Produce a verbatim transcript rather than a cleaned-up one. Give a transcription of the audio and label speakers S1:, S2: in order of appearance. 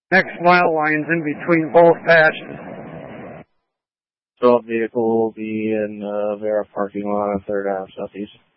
S1: Next mile line's in between both patches.
S2: So vehicle will be in uh, Vera parking lot on third Ave Southeast.